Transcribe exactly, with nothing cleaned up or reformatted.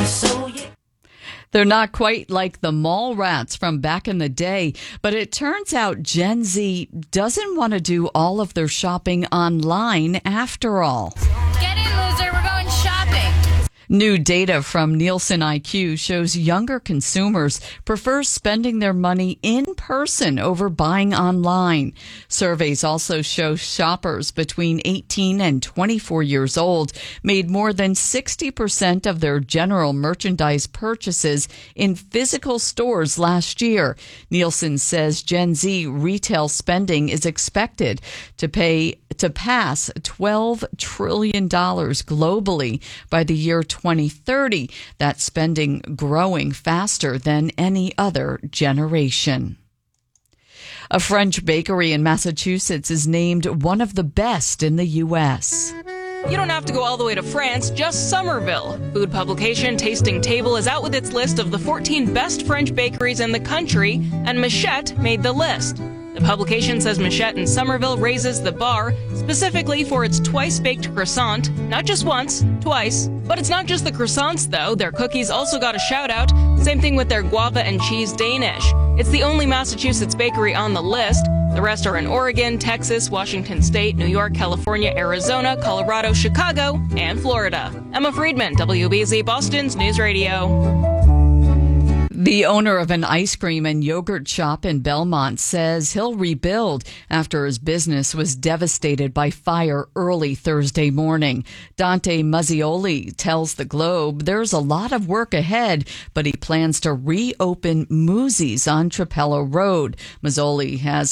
So you They're not quite like the mall rats from back in the day, but it turns out Gen Z doesn't want to do all of their shopping online after all. Get in, loser. We're going shopping. New data from Nielsen I Q shows younger consumers prefer spending their money in person over buying online. Surveys also show shoppers between eighteen and twenty-four years old made more than sixty percent of their general merchandise purchases in physical stores last year. Nielsen says Gen Z retail spending is expected to pay to pass twelve trillion dollars globally by the year twenty thirty. That spending growing faster than any other generation. A French bakery in Massachusetts is named one of the best in the U S. You don't have to go all the way to France, just Somerville. Food publication Tasting Table is out with its list of the fourteen best French bakeries in the country, and Machette made the list. The publication says Machette in Somerville raises the bar, specifically for its twice-baked croissant. Not just once, twice. But it's not just the croissants, though. Their cookies also got a shout-out. Same thing with their guava and cheese Danish. It's the only Massachusetts bakery on the list. The rest are in Oregon, Texas, Washington State, New York, California, Arizona, Colorado, Chicago, and Florida. Emma Friedman, W B Z Boston's News Radio. The owner of an ice cream and yogurt shop in Belmont says he'll rebuild after his business was devastated by fire early Thursday morning. Dante Muzzioli tells the Globe there's a lot of work ahead, but he plans to reopen Moosey's on Trapello Road. Mazzoli has